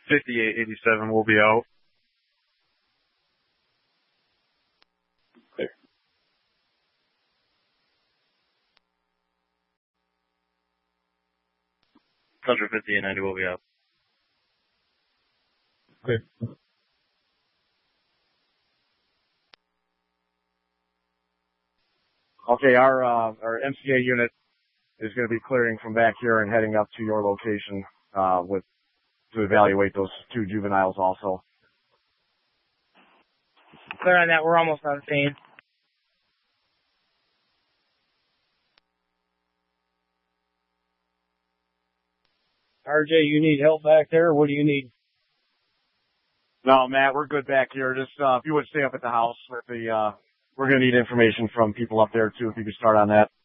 5887 will be out. Clear. Central 5890 will be out. Clear. Okay, our MCA unit is going to be clearing from back here and heading up to your location to evaluate those two juveniles also. Clear on that. We're almost on the scene. RJ, you need help back there? What do you need? No, Matt, we're good back here. Just if you would stay up at the house with the we're going to need information from people up there too. If you could start on that.